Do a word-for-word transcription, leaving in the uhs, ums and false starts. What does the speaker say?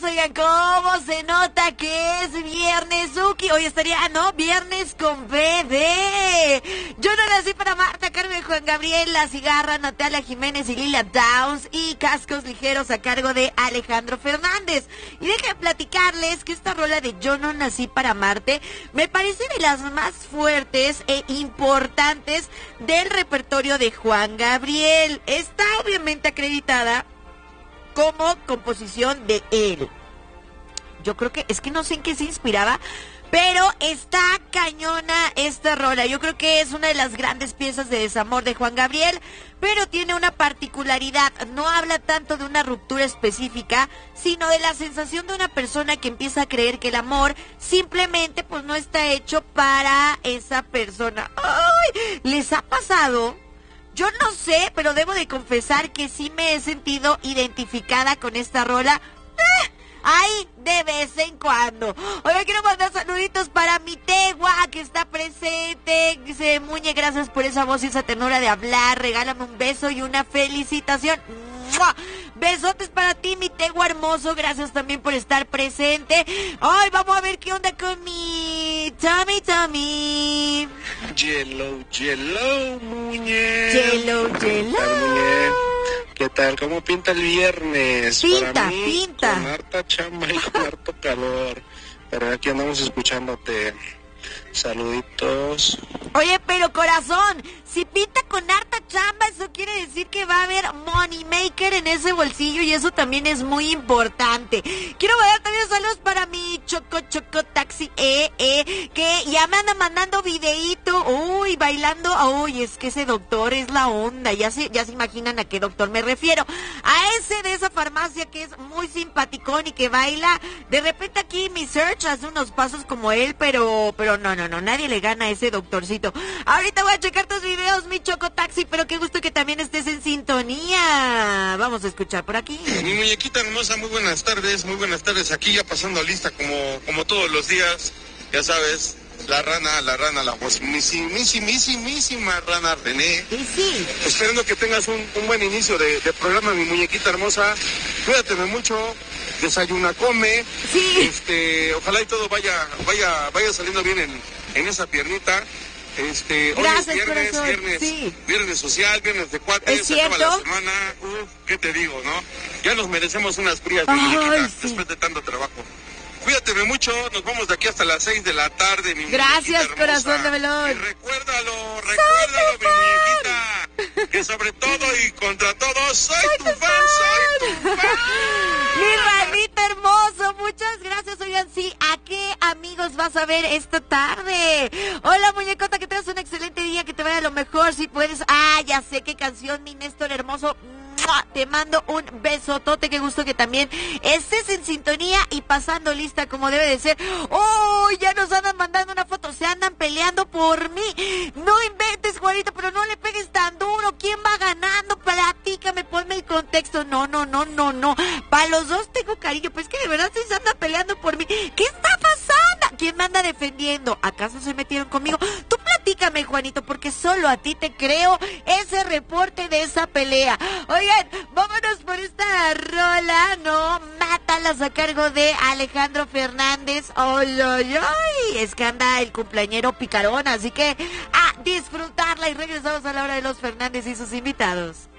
Oigan, ¿cómo se nota que es viernes, Uki? Hoy estaría, ¿no? Viernes con B D. Yo no nací para Marta, Carmen, Juan Gabriel, La Cigarra, Natalia Jiménez y Lilia Downs, y Cascos Ligeros a cargo de Alejandro Fernández. Y déjenme platicarles que esta rola de Yo no nací para Marte me parece de las más fuertes e importantes del repertorio de Juan Gabriel. Está obviamente acreditada como composición de él. Yo creo que, es que no sé en qué se inspiraba, pero está cañona esta rola. Yo creo que es una de las grandes piezas de desamor de Juan Gabriel, pero tiene una particularidad. No habla tanto de una ruptura específica, sino de la sensación de una persona que empieza a creer que el amor simplemente pues no está hecho para esa persona. ¡Ay! ¿Les ha pasado? Yo no sé, pero debo de confesar que sí me he sentido identificada con esta rola. ¡Eh! Ay, de vez en cuando. Oye, quiero mandar saluditos para mi Tegua, que está presente. Dice, Muñe, gracias por esa voz y esa ternura de hablar. Regálame un beso y una felicitación. ¡Mua! Besotes para ti, mi Tegua hermoso. Gracias también por estar presente. Ay, vamos a ver qué onda con mi Tommy Tommy. Yellow, yellow, Muñe. Yellow, yellow. ¿Qué tal, Muñe? ¿Qué tal? ¿Cómo pinta el viernes? Pinta, Para mí, pinta. Con harta chamba y con harto calor. Pero aquí andamos escuchándote. Saluditos. Oye, pero corazón, si pinta con harta chamba, eso quiere decir que va a haber money maker en ese bolsillo, y eso también es muy importante. Quiero mandar también saludos para mi Choco Choco Taxi eh, eh, que ya me anda mandando videíto, uy, bailando. Uy, es que ese doctor es la onda, ya se, ya se imaginan a qué doctor me refiero. A ese de esa farmacia que es muy simpaticón y que baila. De repente aquí mi search hace unos pasos como él, pero, pero no, no, no, nadie le gana a ese doctorcito. Ahorita voy a checar tus videos, mi Choco Taxi, pero qué gusto que también estés en sintonía. Vamos a escuchar por aquí. Mi muñequita hermosa, muy buenas tardes, muy buenas tardes. Aquí ya pasando lista como, como todos los días, ya sabes, la rana, la rana, la mismísima rana René. Sí, sí. Esperando que tengas un, un buen inicio de, de programa, mi muñequita hermosa. Cuídateme mucho, desayuna, come. Sí. Este, ojalá y todo vaya, vaya, vaya saliendo bien en, en esa piernita. Este, Gracias, hoy es viernes, corazón. viernes, Sí. viernes social, viernes de cuates, ¿Es se acaba cierto? la semana. Uf, ¿qué te digo, no? Ya nos merecemos unas frías, Ay, mi muñequita, sí. después de tanto trabajo. Cuídateme mucho, nos vamos de aquí hasta las seis de la tarde, mi Gracias, muñequita corazón hermosa. de melón. Y recuérdalo, recuérdalo, mi muñequita, que sobre todo y contra todo, soy, soy tu fan, fan, soy tu fan. Mi ranita hermoso, muchas gracias. Oigan, sí, ¿a qué amigos vas a ver esta tarde? Hola, muñecota, que tengas un excelente día, que te vaya lo mejor, si puedes. Ah, ya sé qué canción, mi Néstor hermoso. ¡Mua! Te mando un besotote, qué gusto que también estés en sintonía y pasando lista como debe de ser. ¡Oh! Ya nos andan mandando una foto, se andan peleando por mí. No inventes, Juanito, pero no le pegues tan duro. ¿Quién va ganando? Platícame, ponme el contexto. No, no, no, no, no. Para los dos tengo cariño, pues que de verdad se andan peleando por mí. ¿Qué está pasando? ¿Quién me anda defendiendo? ¿Acaso se metieron conmigo? Tú platícame, Juanito, porque solo a ti te creo ese reporte de esa pelea. Oigan, vámonos por esta rola, ¿no? Mátalas a cargo de Alejandro Fernández. ¡Ay, ay, ay! Es que anda el cumpleañero picarón, así que a disfrutarla, y regresamos a la hora de los Fernández y sus invitados.